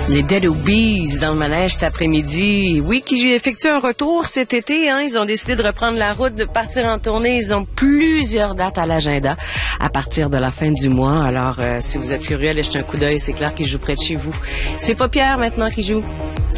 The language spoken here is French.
Les Dead Obies dans le manège cet après-midi. Oui, qui effectuent un retour cet été. Ils ont décidé de reprendre la route, de partir en tournée. Ils ont plusieurs dates à l'agenda à partir de la fin du mois. Alors, si vous êtes curieux, allez jeter un coup d'œil. C'est clair qu'ils jouent près de chez vous. C'est pas Pierre maintenant qui joue.